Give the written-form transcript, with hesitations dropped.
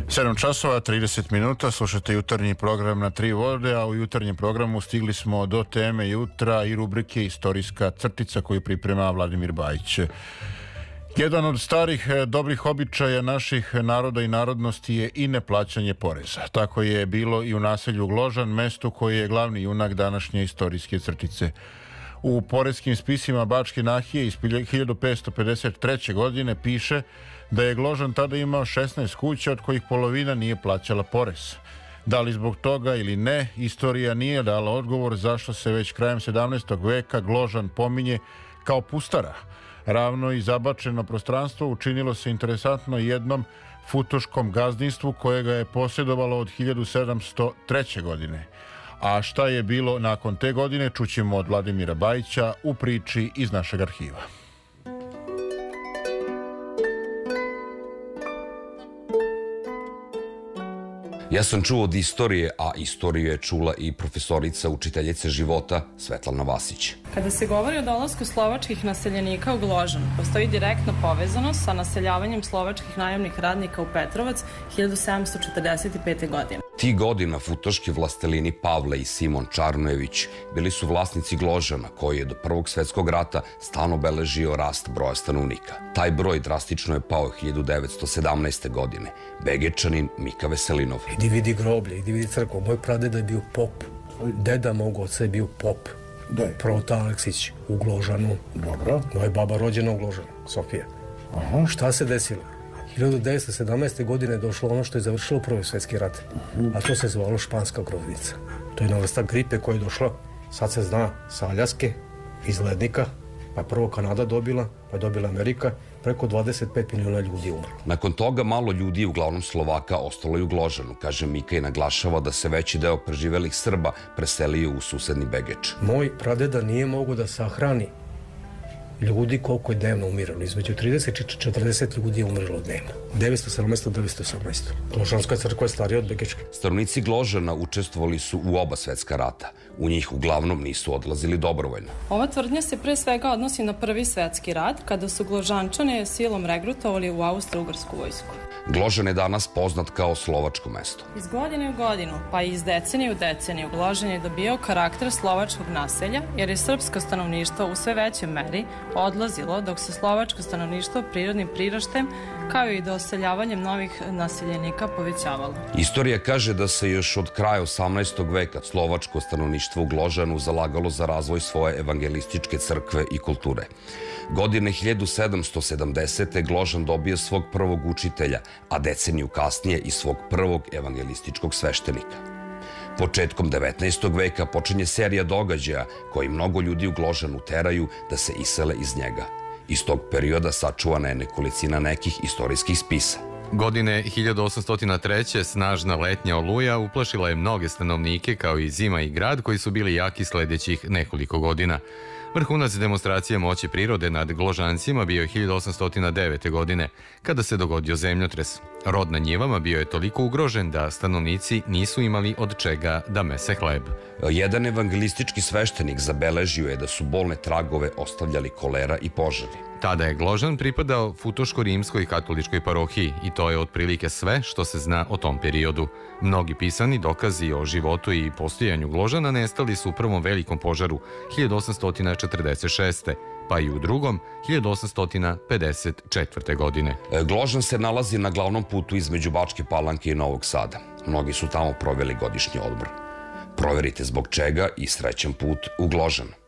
7 časova, 30 minuta, slušate jutarnji program na Tri vode, a u jutarnjem programu stigli smo do teme jutra i rubrike Istorijska crtica koju priprema Vladimir Bajić. Jedan od starih dobrih običaja naših naroda i narodnosti je i neplaćanje poreza. Tako je bilo i u naselju Gložan, mestu koji je glavni junak današnje istorijske crtice. U poreskim spisima Bačke Nahije iz 1553. godine piše da je Gložan tada imao 16 kuća od kojih polovina nije plaćala porez. Da li zbog toga ili ne, istorija nije dala odgovor zašto se već krajem 17. veka Gložan pominje kao pustara. Ravno i zabačeno prostranstvo učinilo se interesantno jednom futoškom gazdinstvu kojega je posjedovalo od 1703. godine. A šta je bilo nakon te godine čućemo od Vladimira Bajića u priči iz našeg arhiva. Ja sam čuo od istorije, a istoriju je čula i profesorica učiteljice života Svetlana Vasić. Kada se govori o dolasku slovačkih naseljenika u Gložan, postoji direktno povezanost sa naseljavanjem slovačkih najamnih radnika u Petrovac 1745. godine. Ti godina futoški vlastelini Pavle i Simon Čarnojević bili su vlasnici Gložana, koji je do Prvog svetskog rata stalno beležio rast broja stanovnika. Taj broj drastično je pao 1917. godine. Begečanin Mika Veselinov. Idi vidi groblje, idi vidi crkvu. Moj pradeda je bio pop. Deda mog oca je bio pop. Prota Aleksić u Gložanu. Dobro. Moja baba rođena u Gložanu, Sofija. Aha. Šta se desilo? 1917. godine je došlo ono što je završilo Prvi svjetski rat. A to se zvalo španska groznica. To je jedna vrsta gripe koja je došla, sad se zna, sa Aljaske, iz lednika, pa je prvo Kanada dobila, pa je dobila Amerika, preko 25 miliona ljudi umrlo. Nakon toga malo ljudi, uglavnom Slovaka, ostalo je u Gložanu, kaže Mika i naglašava da se veći deo preživelih Srba preselio u susedni Begeč. Moj pradeda nije mogao da sahrani ljudi koliko je dnevno umiralo. Između 30 i 40 ljudi je umrlo dnevno. 917-918. Gložanska crkva je starija od Begečke. Stanovnici Gložana učestvovali su u oba svetska rata. U njih uglavnom nisu odlazili dobrovoljno. Ova tvrdnja se pre svega odnosi na Prvi svetski rat, kada su Gložančane silom regrutovali u Austro-Ugarsku vojsku. Gložan je danas poznat kao slovačko mesto. Iz godine u godinu, pa i iz decenije u deceniju, Gložan je dobio karakter slovačkog naselja, jer je srpsko stanovništvo u sve većoj meri odlazilo, dok se slovačko stanovništvo prirodnim priraštajem, kao i doseljavanjem novih naseljenika povećavalo. Istorija kaže da se još od kraja 18. veka slovačko stanovništvo u Gložanu zalagalo za razvoj svoje evangelističke crkve i kulture. Godine 1770. Gložan dobio svog prvog učitelja, a deceniju kasnije i svog prvog evangelističkog sveštenika. Početkom 19. veka počinje serija događaja koji mnogo ljudi u Gložanu teraju da se isele iz njega. Iz tog perioda sačuvana je nekolicina nekih istorijskih spisa. Godine 1803. snažna letnja oluja uplašila je mnoge stanovnike kao i zima i grad koji su bili jaki sledećih nekoliko godina. Vrhunac demonstracije moći prirode nad Gložancima bio je 1809. godine, kada se dogodio zemljotres. Rod na njivama bio je toliko ugrožen da stanovnici nisu imali od čega da mese hleb. Jedan evangelistički sveštenik zabeležio je da su bolne tragove ostavljali kolera i požari. Tada je Gložan pripadao futoško-rimskoj katoličkoj parohiji i to je otprilike sve što se zna o tom periodu. Mnogi pisani dokazi o životu i postojanju Gložana nestali su u prvom velikom požaru 1846. pa i u drugom 1854. godine. Gložan se nalazi na glavnom putu između Bačke Palanke i Novog Sada. Mnogi su tamo proveli godišnji odmor. Proverite zbog čega i srećan put u Gložan.